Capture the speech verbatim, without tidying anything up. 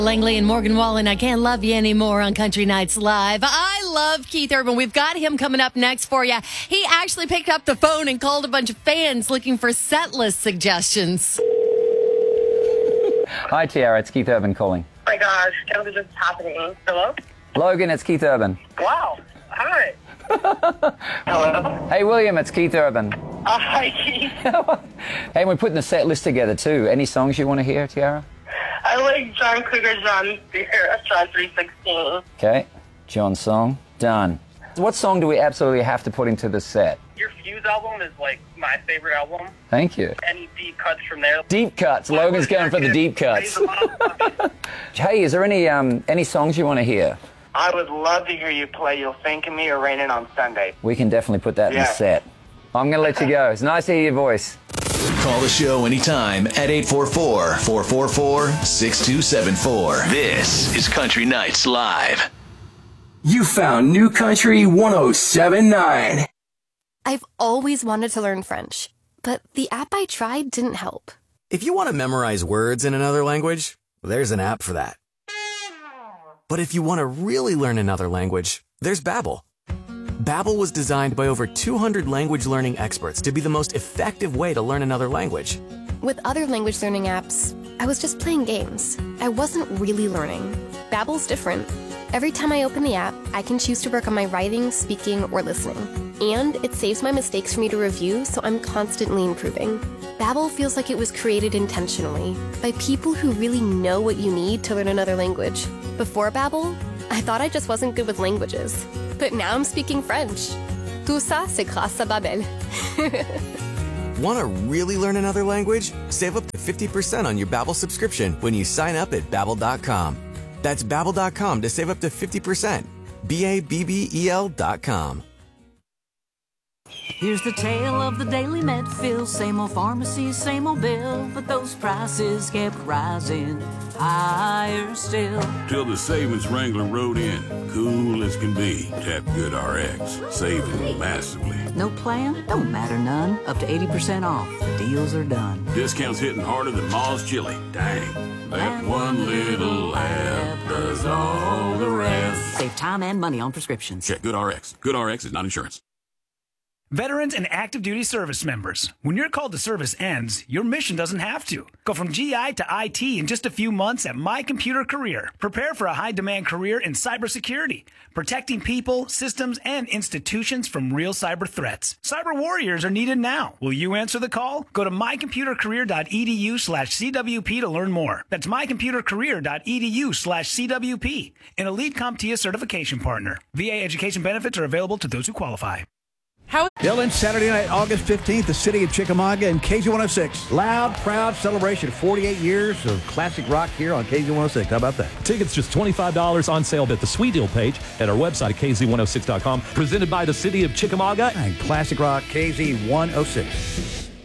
Langley and Morgan Wallen, I Can't Love You Anymore on Country Nights Live. I love Keith Urban. We've got him coming up next for you. He actually picked up the phone and called a bunch of fans looking for set list suggestions. Hi, Tiara. It's Keith Urban calling. Oh my gosh, tell me what's happening. Hello? Logan, it's Keith Urban. Wow. Hi. Hello? Hey, William, it's Keith Urban. Oh, hi, Keith. Hey, we're putting the set list together, too. Any songs you want to hear, Tiara? I like John Cougar John, John three sixteen. Okay. John's song. Done. What song do we absolutely have to put into the set? Your Fuse album is, like, my favorite album. Thank you. Any deep cuts from there? Deep cuts. Logan's going for the deep cuts. Hey, is there any um any songs you want to hear? I would love to hear you play You'll Think of Me or Raining on Sunday. We can definitely put that in Yeah. the set. I'm going to let you go. It's nice to hear your voice. Call the show anytime at eight four four, four four four, six two seven four. This is Country Nights Live. You found New Country one oh seven point nine. I've always wanted to learn French, but the app I tried didn't help. If you want to memorize words in another language, there's an app for that. But if you want to really learn another language, there's Babbel. Babbel was designed by over two hundred language learning experts to be the most effective way to learn another language. With other language learning apps, I was just playing games. I wasn't really learning. Babbel's different. Every time I open the app, I can choose to work on my writing, speaking, or listening. And it saves my mistakes for me to review, so I'm constantly improving. Babbel feels like it was created intentionally by people who really know what you need to learn another language. Before Babbel, I thought I just wasn't good with languages. But now I'm speaking French. Tout ça, c'est grâce à Babbel. Want to really learn another language? Save up to fifty percent on your Babbel subscription when you sign up at Babbel dot com. That's Babbel dot com to save up to fifty percent. B A B B E L dot com. Here's the tale of the Daily Medfill. Same old pharmacy, same old bill, but those prices kept rising higher still. Till the savings wrangler rode in, cool as can be. Tap Good R X, saving massively. No plan? Don't matter none. Up to eighty percent off. Deals are done. Discounts hitting harder than Ma's chili. Dang, that one little app does all the rest. Save time and money on prescriptions. Check Good R X. Good R X is not insurance. Veterans and active duty service members, when your call to service ends, your mission doesn't have to. Go from G I to I T in just a few months at My Computer Career. Prepare for a high-demand career in cybersecurity, protecting people, systems, and institutions from real cyber threats. Cyber warriors are needed now. Will you answer the call? Go to mycomputercareer.edu slash CWP to learn more. That's mycomputercareer.edu slash CWP, an elite CompTIA certification partner. V A education benefits are available to those who qualify. How- Dylan, Saturday night, August fifteenth, the city of Chickamauga and K Z one oh six. Loud, proud celebration. forty-eight years of classic rock here on K Z one oh six. How about that? Tickets just twenty-five dollars on sale at the Sweet Deal page at our website at K Z one oh six dot com. Presented by the city of Chickamauga and classic rock K Z one oh six.